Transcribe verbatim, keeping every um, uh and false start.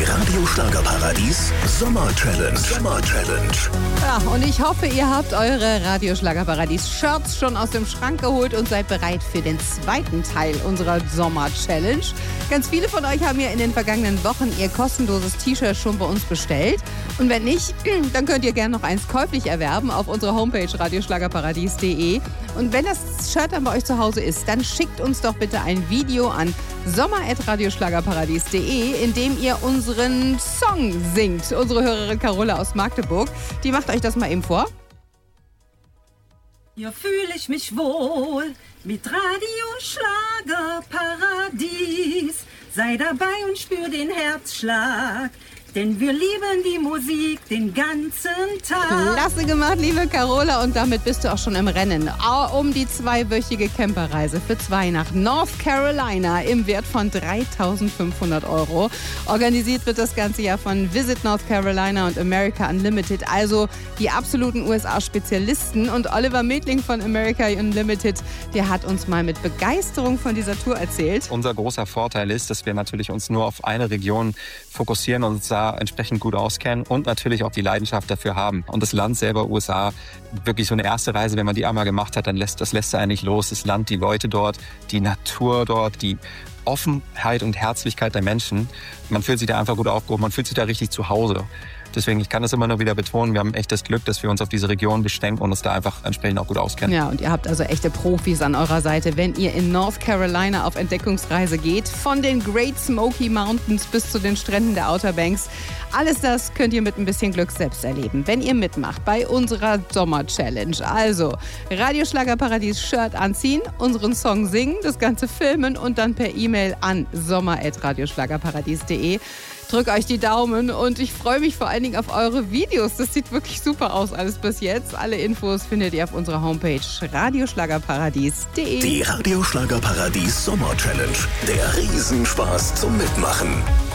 Die Radio Schlagerparadies Sommer Challenge. Sommer Challenge. Ja, und ich hoffe, ihr habt eure Radio Schlagerparadies Shirts schon aus dem Schrank geholt und seid bereit für den zweiten Teil unserer Sommer Challenge. Ganz viele von euch haben ja in den vergangenen Wochen ihr kostenloses T-Shirt schon bei uns bestellt. Und wenn nicht, dann könnt ihr gerne noch eins käuflich erwerben auf unserer Homepage radio schlagerparadies punkt de. Und wenn das Shirt dann bei euch zu Hause ist, dann schickt uns doch bitte ein Video an sommer at radio schlagerparadies punkt de, in dem ihr unseren Song singt. Unsere Hörerin Carola aus Magdeburg, die macht euch das mal eben vor. Hier fühle ich mich wohl mit Radio Schlagerparadies. Sei dabei und spür den Herzschlag, denn wir lieben die Musik den ganzen Tag. Klasse gemacht, liebe Carola. Und damit bist du auch schon im Rennen um die zweiwöchige Camperreise für zwei nach North Carolina im Wert von dreitausendfünfhundert Euro. Organisiert wird das ganze Jahr von Visit North Carolina und America Unlimited, also die absoluten U S A-Spezialisten. Und Oliver Medling von America Unlimited, der hat uns mal mit Begeisterung von dieser Tour erzählt. Unser großer Vorteil ist, dass wir natürlich uns nur auf eine Region fokussieren und uns da entsprechend gut auskennen und natürlich auch die Leidenschaft dafür haben. Und das Land selber, U S A, wirklich so eine erste Reise, wenn man die einmal gemacht hat, dann lässt das lässt eigentlich los. Das Land, die Leute dort, die Natur dort, die Offenheit und Herzlichkeit der Menschen. Man fühlt sich da einfach gut aufgehoben, man fühlt sich da richtig zu Hause. Deswegen, ich kann das immer nur wieder betonen, wir haben echt das Glück, dass wir uns auf diese Region beschränken und uns da einfach entsprechend auch gut auskennen. Ja, und ihr habt also echte Profis an eurer Seite, wenn ihr in North Carolina auf Entdeckungsreise geht. Von den Great Smoky Mountains bis zu den Stränden der Outer Banks. Alles das könnt ihr mit ein bisschen Glück selbst erleben, wenn ihr mitmacht bei unserer Sommer-Challenge. Also, Radio Schlagerparadies Shirt anziehen, unseren Song singen, das Ganze filmen und dann per E-Mail an sommer at radio schlagerparadies punkt de. Drück euch die Daumen und ich freue mich vor allen Dingen auf eure Videos. Das sieht wirklich super aus, alles bis jetzt. Alle Infos findet ihr auf unserer Homepage radio schlagerparadies punkt de. Die Radio Schlagerparadies Sommer Challenge. Der Riesenspaß zum Mitmachen.